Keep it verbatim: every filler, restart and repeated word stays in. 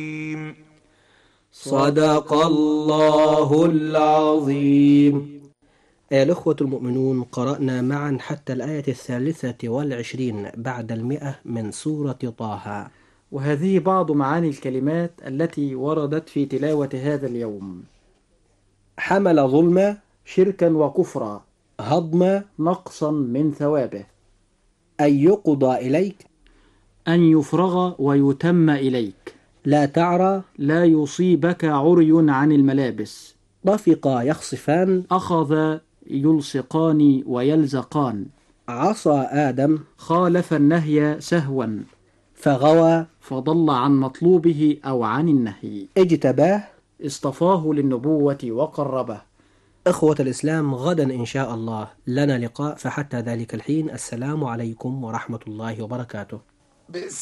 صدق الله العظيم. أيها الأخوة المؤمنون، قرأنا معا حتى الآية الثالثة والعشرين بعد المئة من سورة طه، وهذه بعض معاني الكلمات التي وردت في تلاوة هذا اليوم. حمل ظلما، شركا وكفرا، هضما، نقصا من ثوابه، أن يقضى إليك، أن يفرغ ويتم إليك، لا تعرى، لا يصيبك عري عن الملابس، طفقا يخصفان، أخذ يلصقان ويلزقان، عصى آدم، خالف النهي سهوا، فغوى، فضل عن مطلوبه أو عن النهي، اجتباه، اصطفاه للنبوة وقربه. إخوة الإسلام، غدا إن شاء الله لنا لقاء، فحتى ذلك الحين السلام عليكم ورحمة الله وبركاته.